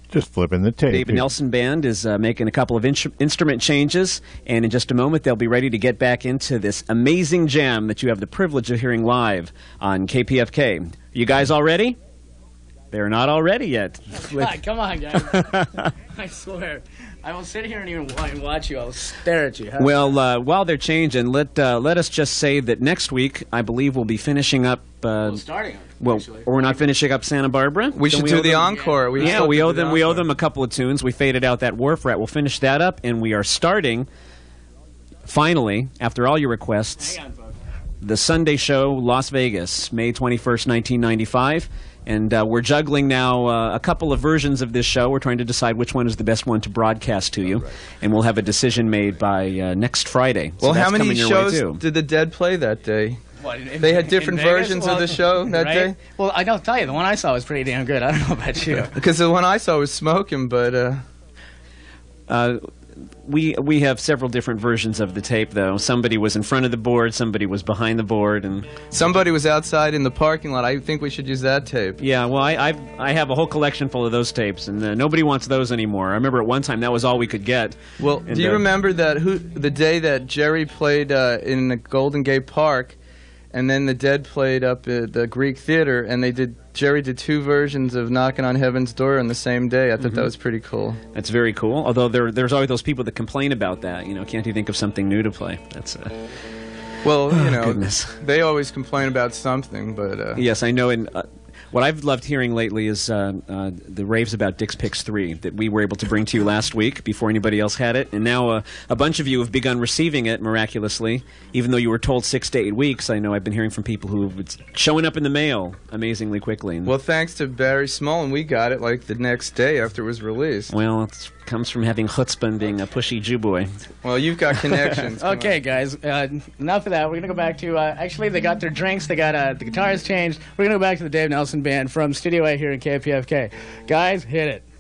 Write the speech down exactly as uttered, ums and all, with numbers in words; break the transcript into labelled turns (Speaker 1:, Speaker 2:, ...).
Speaker 1: Just flipping the tape.
Speaker 2: David Nelson Band is uh, making a couple of in- instrument changes, and in just a moment they'll be ready to get back into this amazing jam that you have the privilege of hearing live on K P F K. You guys all ready? They're not all ready yet.
Speaker 3: God, come on, guys. I swear. I will sit here and even and watch you. I'll stare at you. How
Speaker 2: Well, uh, while they're changing, let uh, let us just say that next week, I believe we'll be finishing up... Uh,
Speaker 3: well, starting.
Speaker 2: Well,
Speaker 3: actually.
Speaker 2: or we're not finishing up Santa Barbara.
Speaker 4: We should
Speaker 2: Then
Speaker 4: do
Speaker 2: owe
Speaker 4: the
Speaker 2: them-
Speaker 4: encore. We
Speaker 2: Yeah,
Speaker 4: still
Speaker 2: we
Speaker 4: do
Speaker 2: owe
Speaker 4: the
Speaker 2: them. We owe
Speaker 4: encore.
Speaker 2: them a couple of tunes. We faded out that Wharf Rat. We'll finish that up, and we are starting. Finally, after all your requests,
Speaker 3: Hang on, folks.
Speaker 2: the Sunday show, Las Vegas, May twenty-first, nineteen ninety-five. And uh, we're juggling now uh, a couple of versions of this show. We're trying to decide which one is the best one to broadcast to you. And we'll have a decision made by uh, next Friday. So
Speaker 4: Well, how
Speaker 2: that's
Speaker 4: many
Speaker 2: coming your
Speaker 4: shows
Speaker 2: way, too.
Speaker 4: did the Dead play that day?
Speaker 3: What, in-
Speaker 4: They had
Speaker 3: in
Speaker 4: different
Speaker 3: Vegas?
Speaker 4: versions
Speaker 3: Well,
Speaker 4: of the show that
Speaker 3: right?
Speaker 4: day?
Speaker 3: Well, I don't tell you. The one I saw was pretty damn good. I don't know about you.
Speaker 4: Because the one I saw was smoking, but uh,
Speaker 2: Uh, we we have several different versions of the tape, though. Somebody was in front of the board, somebody was behind the board, and
Speaker 4: somebody was outside in the parking lot. I think we should use that tape.
Speaker 2: yeah. Well, I I've, I have a whole collection full of those tapes, and uh, nobody wants those anymore. I remember at one time that was all we could get.
Speaker 4: Well,
Speaker 2: And,
Speaker 4: do you
Speaker 2: uh,
Speaker 4: remember that who the day that Jerry played uh, in the Golden Gate Park, and then the Dead played up at the Greek Theater, and they did Jerry did two versions of Knocking on Heaven's Door on the same day. I thought that was pretty cool.
Speaker 2: That's very cool. Although there there's always those people that complain about that. You know, can't you think of something new to play? That's uh,
Speaker 4: Well, you know,
Speaker 2: goodness.
Speaker 4: they always complain about something, but uh,
Speaker 2: yes, I know. And uh, what I've loved hearing lately is uh, uh, the raves about Dick's Picks three that we were able to bring to you last week before anybody else had it. And now uh, a bunch of you have begun receiving it miraculously, even though you were told six to eight weeks. I know I've been hearing from people who it's showing up in the mail amazingly quickly. And,
Speaker 4: well, thanks to Barry Smolin, we got it like the next day after it was released.
Speaker 2: well, it comes from having chutzpah and being a pushy Jew boy.
Speaker 4: Well, you've got connections. Come
Speaker 3: Okay, guys. Uh, enough of that. We're gonna go back to. Uh, actually, they got their drinks. They got uh, the guitars changed. We're gonna go back to the Dave Nelson Band from Studio A here in K P F K. Guys, hit it.